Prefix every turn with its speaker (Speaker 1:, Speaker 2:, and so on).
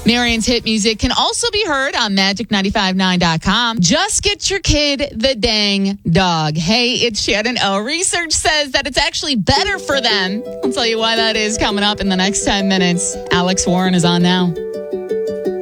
Speaker 1: Marion's hit music can also be heard on Magic959.com. Just get your kid the dang dog. Hey, it's Shannon O. Research says that it's actually better for them. I'll tell you why that is coming up in the next 10 minutes. Alex Warren is on now.